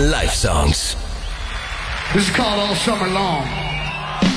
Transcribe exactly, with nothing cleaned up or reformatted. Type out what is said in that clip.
Live Songs. This is called All Summer Long.